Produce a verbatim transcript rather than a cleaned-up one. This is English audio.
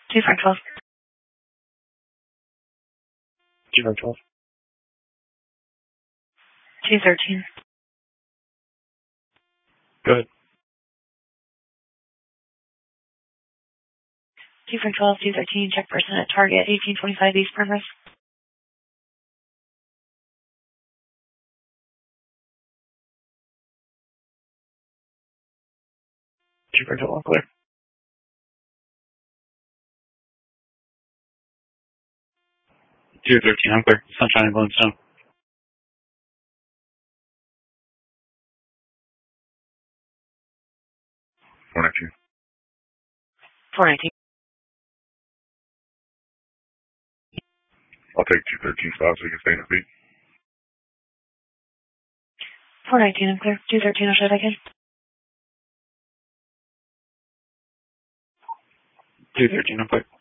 two for twelve. two for twelve. two thirteen. Good. two for twelve, two thirteen, check person at target, eighteen twenty-five East Primrose. two for twelve, clear. two thirteen, I'm clear. Sunshine and Glowstone. four nineteen. four nineteen. I'll take two thirteen spots so you can stay in the feet. four nineteen, I'm clear. two thirteen, I'll show back in. two thirteen, I'm clear.